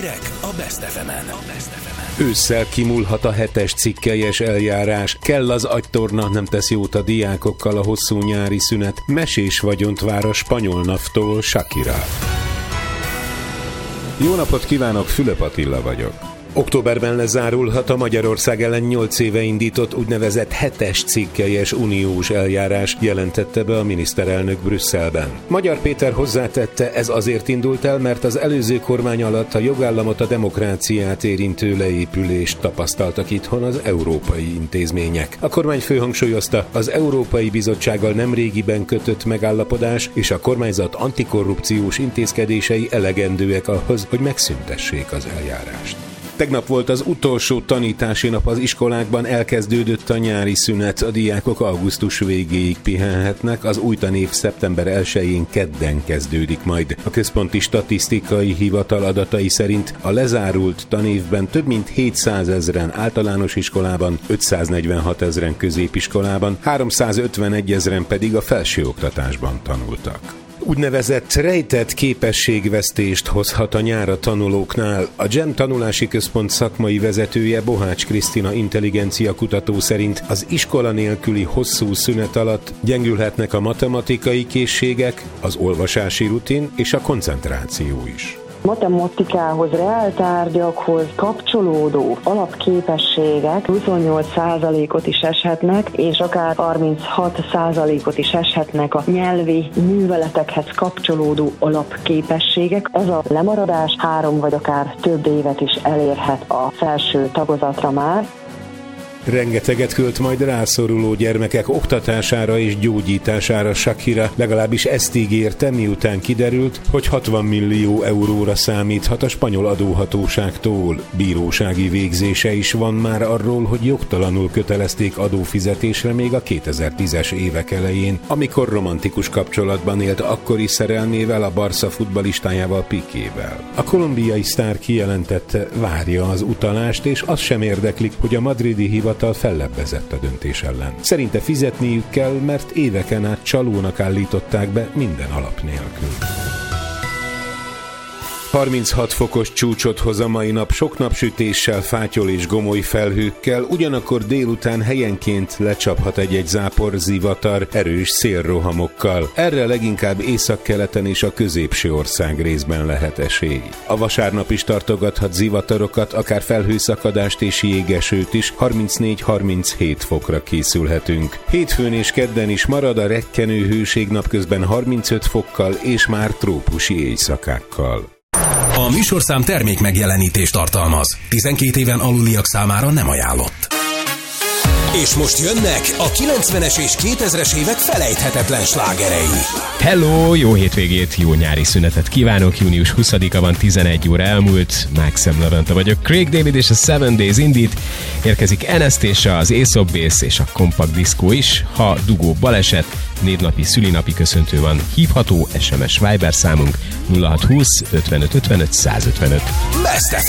Hírek a Best FM-en. Ősszel kimúlhat a 7-es cikkelyes eljárás. Kell az agytorna, nem tesz jót a diákokkal a hosszú nyári szünet. Mesés vagyont vár a spanyol NAV-tól Shakira. Jó napot kívánok, Fülöp Attila vagyok. Októberben lezárulhat a Magyarország ellen 8 éve indított úgynevezett 7-es cikkelyes uniós eljárás, jelentette be a miniszterelnök Brüsszelben. Magyar Péter hozzátette, ez azért indult el, mert az előző kormány alatt a jogállamot, a demokráciát érintő leépülést tapasztaltak itthon az európai intézmények. A kormányfő hangsúlyozta, az Európai Bizottsággal nemrégiben kötött megállapodás és a kormányzat antikorrupciós intézkedései elegendőek ahhoz, hogy megszüntessék az eljárást. Tegnap volt az utolsó tanítási nap az iskolákban, elkezdődött a nyári szünet, a diákok augusztus végéig pihenhetnek, az új tanév szeptember 1-én kedden kezdődik majd. A Központi Statisztikai Hivatal adatai szerint a lezárult tanévben több mint 700 000 általános iskolában, 546 000 középiskolában, 351 000 pedig a felsőoktatásban tanultak. Úgynevezett rejtett képességvesztést hozhat a nyár a tanulóknál. A GEM Tanulási Központ szakmai vezetője, Bohács Krisztina intelligencia kutató szerint az iskola nélküli hosszú szünet alatt gyengülhetnek a matematikai készségek, az olvasási rutin és a koncentráció is. Matematikához, reáltárgyakhoz kapcsolódó alapképességek 28%-ot is eshetnek, és akár 36%-ot is eshetnek a nyelvi műveletekhez kapcsolódó alapképességek. Az a lemaradás 3 vagy akár több évet is elérhet a felső tagozatra már. Rengeteget költ majd rászoruló gyermekek oktatására és gyógyítására Shakira, legalábbis ezt ígérte, miután kiderült, hogy 60 millió euróra számíthat a spanyol adóhatóságtól. Bírósági végzése is van már arról, hogy jogtalanul kötelezték adófizetésre még a 2010-es évek elején, amikor romantikus kapcsolatban élt akkori szerelmével, a Barca futballistájával, Piquével. A kolumbiai sztár kijelentette, várja az utalást, és az sem érdeklik, hogy a madridi hivatal fellebbezett a döntés ellen. Szerinte fizetniük kell, mert éveken át csalónak állították be minden alap nélkül. 36 fokos csúcsot hoz a mai nap, sok napsütéssel, fátyol és gomoly felhőkkel, ugyanakkor délután helyenként lecsaphat egy-egy zápor, zivatar, erős szélrohamokkal. Erre leginkább északkeleten és a középső ország részben lehet esély. A vasárnap is tartogathat zivatarokat, akár felhőszakadást és jégesőt is, 34-37 fokra készülhetünk. Hétfőn és kedden is marad a rekkenő hőség, napközben 35 fokkal és már trópusi éjszakákkal. A műsorszám termék megjelenítést tartalmaz. 12 éven aluliak számára nem ajánlott. És most jönnek a 90-es és 2000-es évek felejthetetlen slágerei. Hello, jó hétvégét, jó nyári szünetet kívánok. Június 20-a van, 11 óra elmúlt. Maxim Levente vagyok. Craig David és a 7 Days Indit. Érkezik Enest és az Aesop Base és a Compact Disco is. Ha dugó, baleset, névnapi, szülinapi köszöntő van, hívható SMS Viber számunk 0620 55 55 155. Best